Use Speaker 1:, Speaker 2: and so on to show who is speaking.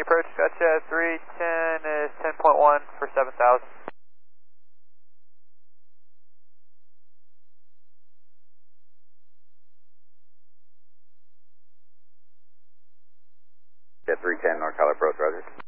Speaker 1: approach, gotcha, 310 is 10.1 for 7,000.
Speaker 2: Yeah, 310 North Tyler approach, Roger.